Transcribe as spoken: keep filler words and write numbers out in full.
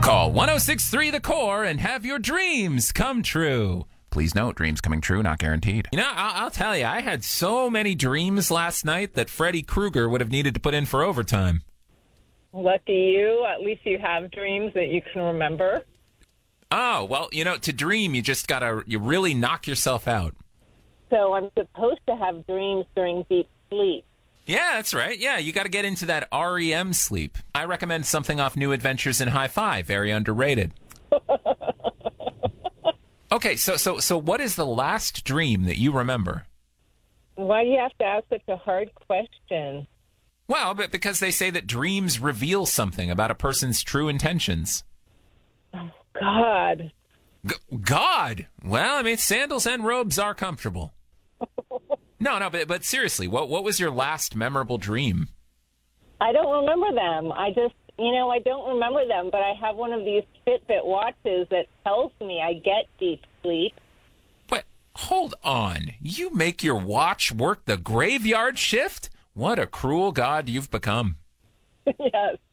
Call one oh six three The Core and have your dreams come true. Please note, dreams coming true, not guaranteed. You know, I'll, I'll tell you, I had so many dreams last night that Freddy Krueger would have needed to put in for overtime. Lucky you. At least you have dreams that you can remember. Oh, well, you know, to dream, you just gotta, you really knock yourself out. So I'm supposed to have dreams during deep sleep. Yeah, that's right. Yeah, you got to get into that R E M sleep. I recommend something off New Adventures in High Five. Very underrated. Okay, so so so what is the last dream that you remember? Why do you have to ask such a hard question? Well, but because they say that dreams reveal something about a person's true intentions. Oh, God. G- God? Well, I mean, sandals and robes are comfortable. No, no, but but seriously, what what was your last memorable dream? I don't remember them. I just, you know, I don't remember them, but I have one of these Fitbit watches that tells me I get deep sleep. But hold on. You make your watch work the graveyard shift? What a cruel god you've become. Yes.